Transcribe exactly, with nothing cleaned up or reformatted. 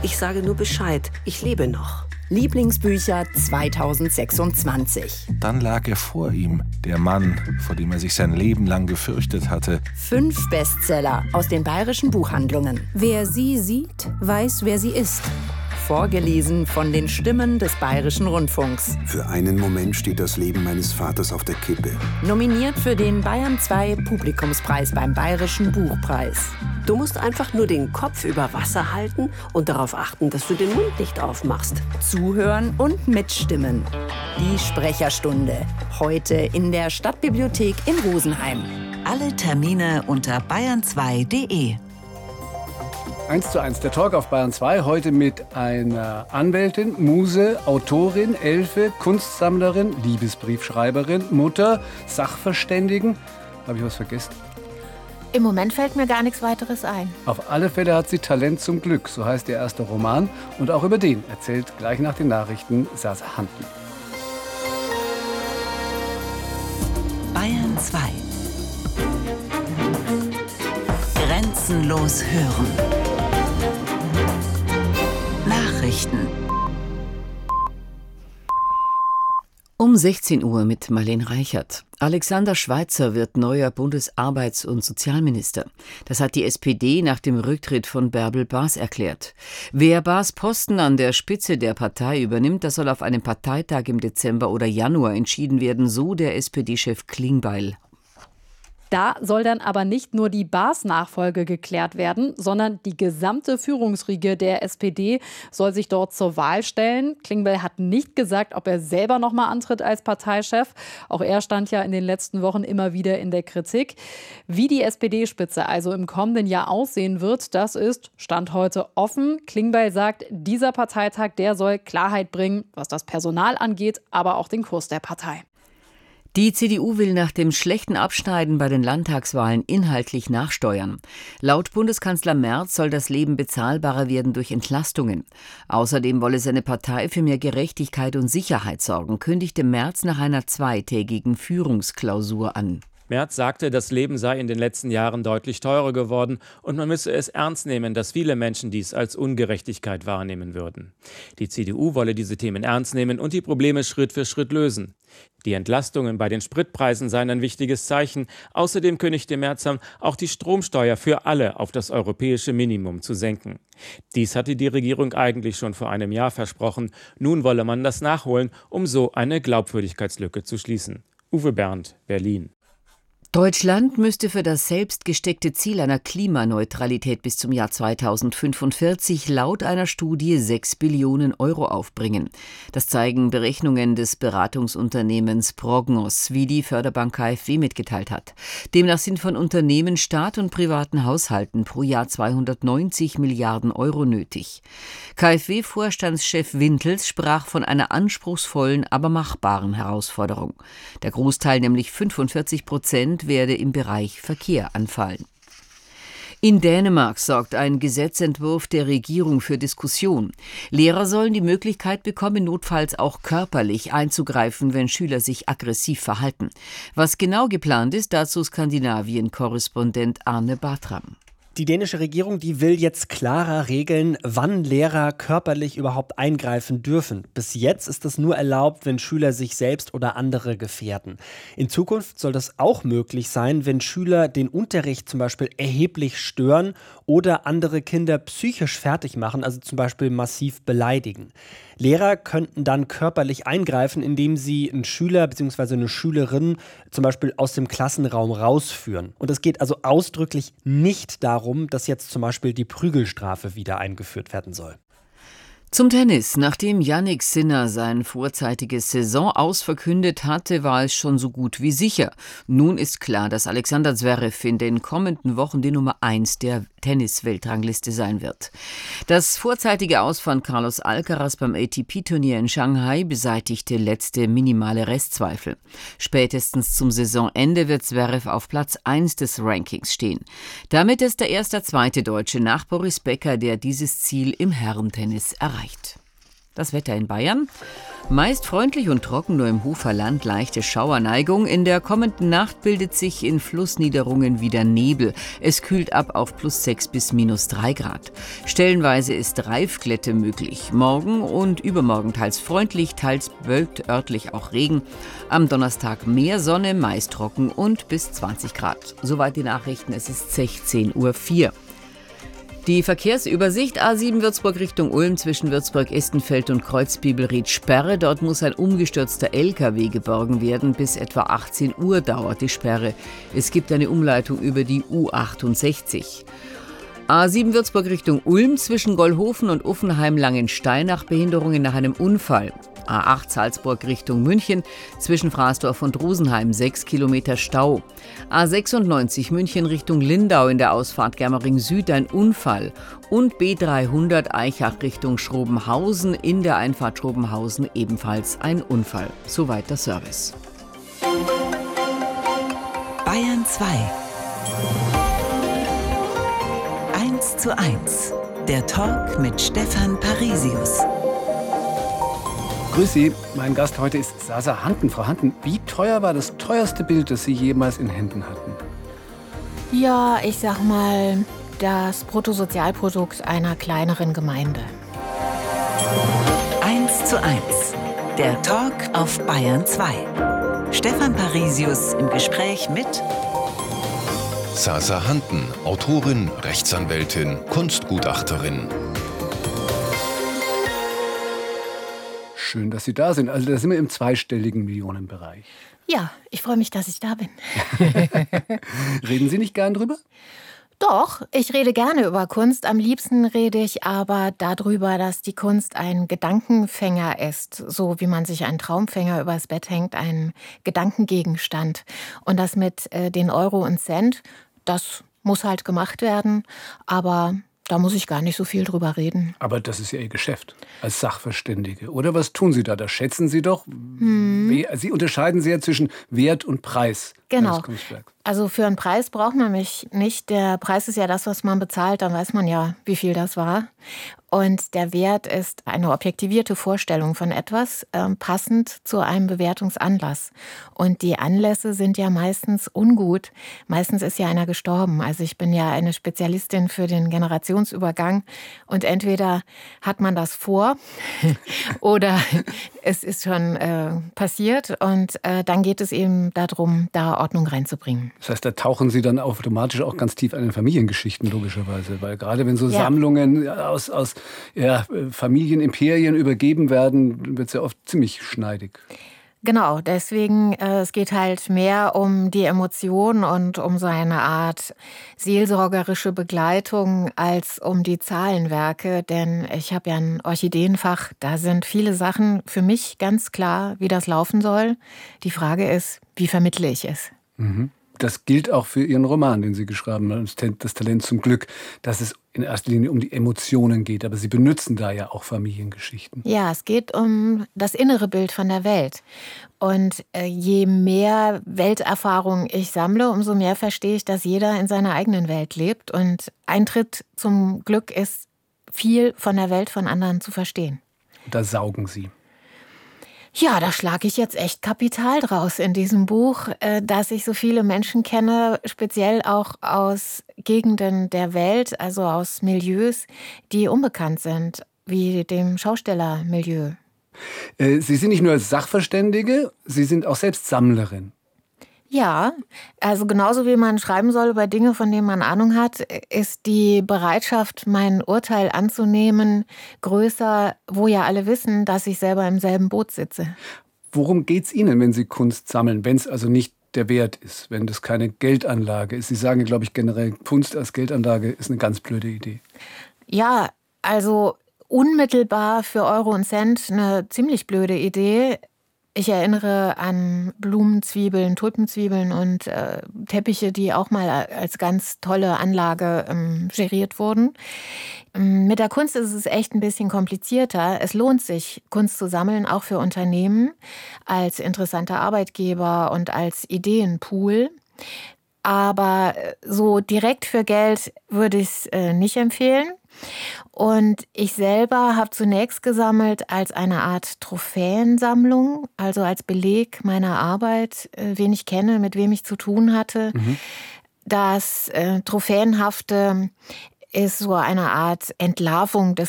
Ich sage nur Bescheid, ich lebe noch. Lieblingsbücher zweitausendsechsundzwanzig. Dann lag er vor ihm, der Mann, vor dem er sich sein Leben lang gefürchtet hatte. Fünf Bestseller aus den bayerischen Buchhandlungen. Wer sie sieht, weiß, wer sie ist. Vorgelesen von den Stimmen des Bayerischen Rundfunks. Für einen Moment steht das Leben meines Vaters auf der Kippe. Nominiert für den Bayern zwei Publikumspreis beim Bayerischen Buchpreis. Du musst einfach nur den Kopf über Wasser halten und darauf achten, dass du den Mund nicht aufmachst. Zuhören und mitstimmen. Die Sprecherstunde. Heute in der Stadtbibliothek in Rosenheim. Alle Termine unter bayern zwei punkt de. eins zu eins, der Talk auf Bayern zwei, heute mit einer Anwältin, Muse, Autorin, Elfe, Kunstsammlerin, Liebesbriefschreiberin, Mutter, Sachverständigen. Habe ich was vergessen? Im Moment fällt mir gar nichts weiteres ein. Auf alle Fälle hat sie Talent zum Glück, so heißt ihr erster Roman. Und auch über den erzählt gleich nach den Nachrichten Sasa Hanten. Bayern zwei. Grenzenlos hören. Nachrichten. Um sechzehn Uhr mit Marlene Reichert. Alexander Schweitzer wird neuer Bundesarbeits- und Sozialminister. Das hat die S P D nach dem Rücktritt von Bärbel Baas erklärt. Wer Baas Posten an der Spitze der Partei übernimmt, das soll auf einem Parteitag im Dezember oder Januar entschieden werden, so der S P D-Chef Klingbeil. Da soll dann aber nicht nur die Baas-Nachfolge geklärt werden, sondern die gesamte Führungsriege der S P D soll sich dort zur Wahl stellen. Klingbeil hat nicht gesagt, ob er selber noch mal antritt als Parteichef. Auch er stand ja in den letzten Wochen immer wieder in der Kritik. Wie die S P D-Spitze also im kommenden Jahr aussehen wird, das ist Stand heute offen. Klingbeil sagt, dieser Parteitag, der soll Klarheit bringen, was das Personal angeht, aber auch den Kurs der Partei. Die C D U will nach dem schlechten Abschneiden bei den Landtagswahlen inhaltlich nachsteuern. Laut Bundeskanzler Merz soll das Leben bezahlbarer werden durch Entlastungen. Außerdem wolle seine Partei für mehr Gerechtigkeit und Sicherheit sorgen, kündigte Merz nach einer zweitägigen Führungsklausur an. Merz sagte, das Leben sei in den letzten Jahren deutlich teurer geworden und man müsse es ernst nehmen, dass viele Menschen dies als Ungerechtigkeit wahrnehmen würden. Die C D U wolle diese Themen ernst nehmen und die Probleme Schritt für Schritt lösen. Die Entlastungen bei den Spritpreisen seien ein wichtiges Zeichen. Außerdem kündigte Merz an, auch die Stromsteuer für alle auf das europäische Minimum zu senken. Dies hatte die Regierung eigentlich schon vor einem Jahr versprochen. Nun wolle man das nachholen, um so eine Glaubwürdigkeitslücke zu schließen. Uwe Berndt, Berlin. Deutschland müsste für das selbst gesteckte Ziel einer Klimaneutralität bis zum Jahr zweitausendfünfundvierzig laut einer Studie sechs Billionen Euro aufbringen. Das zeigen Berechnungen des Beratungsunternehmens Prognos, wie die Förderbank K f W mitgeteilt hat. Demnach sind von Unternehmen, Staat und privaten Haushalten pro Jahr zweihundertneunzig Milliarden Euro nötig. K f W-Vorstandschef Wintels sprach von einer anspruchsvollen, aber machbaren Herausforderung. Der Großteil, nämlich fünfundvierzig Prozent, werde im Bereich Verkehr anfallen. In Dänemark sorgt ein Gesetzentwurf der Regierung für Diskussion. Lehrer sollen die Möglichkeit bekommen, notfalls auch körperlich einzugreifen, wenn Schüler sich aggressiv verhalten. Was genau geplant ist, dazu Skandinavien-Korrespondent Arne Bartram. Die dänische Regierung, die will jetzt klarer regeln, wann Lehrer körperlich überhaupt eingreifen dürfen. Bis jetzt ist das nur erlaubt, wenn Schüler sich selbst oder andere gefährden. In Zukunft soll das auch möglich sein, wenn Schüler den Unterricht zum Beispiel erheblich stören oder andere Kinder psychisch fertig machen, also zum Beispiel massiv beleidigen. Lehrer könnten dann körperlich eingreifen, indem sie einen Schüler bzw. eine Schülerin zum Beispiel aus dem Klassenraum rausführen. Und es geht also ausdrücklich nicht darum, dass jetzt zum Beispiel die Prügelstrafe wieder eingeführt werden soll. Zum Tennis. Nachdem Jannik Sinner sein vorzeitiges Saisonaus verkündet hatte, war es schon so gut wie sicher. Nun ist klar, dass Alexander Zverev in den kommenden Wochen die Nummer eins der Tennis-Weltrangliste sein wird. Das vorzeitige Aus von Carlos Alcaraz beim A T P-Turnier in Shanghai beseitigte letzte minimale Restzweifel. Spätestens zum Saisonende wird Zverev auf Platz eins des Rankings stehen. Damit ist er erst der zweite Deutsche nach Boris Becker, der dieses Ziel im Herrentennis erreicht. Das Wetter in Bayern. Meist freundlich und trocken, nur im Hoferland leichte Schauerneigung. In der kommenden Nacht bildet sich in Flussniederungen wieder Nebel. Es kühlt ab auf plus sechs bis minus drei Grad. Stellenweise ist Reifglätte möglich. Morgen und übermorgen teils freundlich, teils bewölkt, örtlich auch Regen. Am Donnerstag mehr Sonne, meist trocken und bis zwanzig Grad. Soweit die Nachrichten, es ist sechzehn Uhr vier. Die Verkehrsübersicht A sieben Würzburg Richtung Ulm zwischen Würzburg-Estenfeld und Kreuzbibelried Sperre. Dort muss ein umgestürzter L K W geborgen werden. Bis etwa achtzehn Uhr dauert die Sperre. Es gibt eine Umleitung über die U achtundsechzig. A sieben Würzburg Richtung Ulm zwischen Gollhofen und Uffenheim-Langensteinach Behinderungen nach einem Unfall. A acht Salzburg Richtung München zwischen Fraßdorf und Rosenheim sechs Kilometer Stau. A sechsundneunzig München Richtung Lindau in der Ausfahrt Germering Süd ein Unfall. Und B dreihundert Eichach Richtung Schrobenhausen in der Einfahrt Schrobenhausen ebenfalls ein Unfall. Soweit der Service. Bayern zwei. eins zu eins. Der Talk mit Stefan Parisius. Grüß Sie, mein Gast heute ist Sasa Hanten. Frau Hanten, wie teuer war das teuerste Bild, das Sie jemals in Händen hatten? Ja, ich sag mal, das Bruttosozialprodukt einer kleineren Gemeinde. eins zu eins. Der Talk auf Bayern zwei. Stefan Parisius im Gespräch mit Sasa Hanten, Autorin, Rechtsanwältin, Kunstgutachterin. Schön, dass Sie da sind. Also da sind wir im zweistelligen Millionenbereich. Ja, ich freue mich, dass ich da bin. Reden Sie nicht gern drüber? Doch, ich rede gerne über Kunst. Am liebsten rede ich aber darüber, dass die Kunst ein Gedankenfänger ist. So wie man sich einen Traumfänger übers Bett hängt, ein Gedankengegenstand. Und das mit äh, den Euro und Cent, das muss halt gemacht werden. Aber da muss ich gar nicht so viel drüber reden. Aber das ist ja Ihr Geschäft als Sachverständige. Oder was tun Sie da? Das schätzen Sie doch. Hm. Sie unterscheiden sehr zwischen Wert und Preis. Genau. Eines Kunstwerks. Also für einen Preis braucht man mich nicht. Der Preis ist ja das, was man bezahlt. Dann weiß man ja, wie viel das war. Und der Wert ist eine objektivierte Vorstellung von etwas, äh, passend zu einem Bewertungsanlass. Und die Anlässe sind ja meistens ungut. Meistens ist ja einer gestorben. Also ich bin ja eine Spezialistin für den Generationsübergang. Und entweder hat man das vor oder es ist schon äh, passiert. Und äh, dann geht es eben darum, da Ordnung reinzubringen. Das heißt, da tauchen Sie dann automatisch auch ganz tief an den Familiengeschichten, logischerweise. Weil gerade wenn so Ja. Sammlungen aus, aus ja, Familienimperien übergeben werden, wird es ja oft ziemlich schneidig. Genau, deswegen, äh, es geht halt mehr um die Emotion und um so eine Art seelsorgerische Begleitung als um die Zahlenwerke. Denn ich habe ja ein Orchideenfach, da sind viele Sachen für mich ganz klar, wie das laufen soll. Die Frage ist, wie vermittle ich es? Mhm. Das gilt auch für Ihren Roman, den Sie geschrieben haben, Das Talent zum Glück, dass es in erster Linie um die Emotionen geht. Aber Sie benutzen da ja auch Familiengeschichten. Ja, es geht um das innere Bild von der Welt. Und äh, je mehr Welterfahrung ich sammle, umso mehr verstehe ich, dass jeder in seiner eigenen Welt lebt. Und Eintritt zum Glück ist, viel von der Welt von anderen zu verstehen. Da saugen Sie. Ja, da schlage ich jetzt echt Kapital draus in diesem Buch, äh, dass ich so viele Menschen kenne, speziell auch aus Gegenden der Welt, also aus Milieus, die unbekannt sind, wie dem Schaustellermilieu. Äh, Sie sind nicht nur als Sachverständige, Sie sind auch selbst Sammlerin. Ja, also genauso wie man schreiben soll über Dinge, von denen man Ahnung hat, ist die Bereitschaft, mein Urteil anzunehmen, größer, wo ja alle wissen, dass ich selber im selben Boot sitze. Worum geht es Ihnen, wenn Sie Kunst sammeln, wenn es also nicht der Wert ist, wenn das keine Geldanlage ist? Sie sagen, glaube ich, generell, Kunst als Geldanlage ist eine ganz blöde Idee. Ja, also unmittelbar für Euro und Cent eine ziemlich blöde Idee. Ich erinnere an Blumenzwiebeln, Tulpenzwiebeln und äh, Teppiche, die auch mal als ganz tolle Anlage ähm, geriert wurden. Ähm, mit der Kunst ist es echt ein bisschen komplizierter. Es lohnt sich, Kunst zu sammeln, auch für Unternehmen, als interessanter Arbeitgeber und als Ideenpool. Aber so direkt für Geld würde ich es äh, nicht empfehlen. Und ich selber habe zunächst gesammelt als eine Art Trophäensammlung, also als Beleg meiner Arbeit, äh, wen ich kenne, mit wem ich zu tun hatte. Mhm. Das äh, Trophäenhafte ist so eine Art Entlarvung des